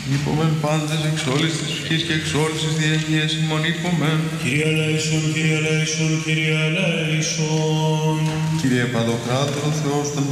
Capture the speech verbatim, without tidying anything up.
Υπομεν πάντες εξ όλης της ψυχής και εξ όλης της διαγείας ημών υπομεν. Κύριε ελέησον, Κύριε ελέησον, Κύριε ελέησον. Κύριε Παντοκράτορο Θεός των